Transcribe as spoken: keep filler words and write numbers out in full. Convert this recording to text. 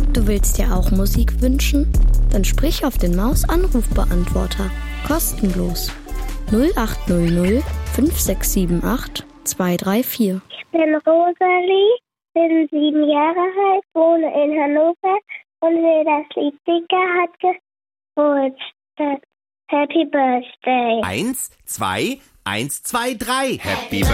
Du willst dir auch Musik wünschen? Dann sprich auf den Maus-Anrufbeantworter. Kostenlos. null acht null null fünf sechs sieben acht zwei drei vier. Ich bin Rosalie, bin sieben Jahre alt, wohne in Hannover und will das Lied Dicker hat Geburtstag. Happy Birthday. Eins, zwei, eins, zwei, drei. Happy